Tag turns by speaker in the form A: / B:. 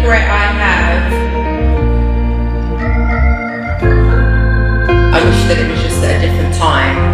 A: regret I have, I wish that it was just at a different time.